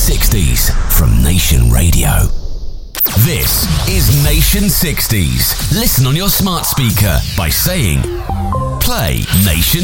60s from Nation Radio. This is Nation 60s. Listen on your smart speaker by saying, play Nation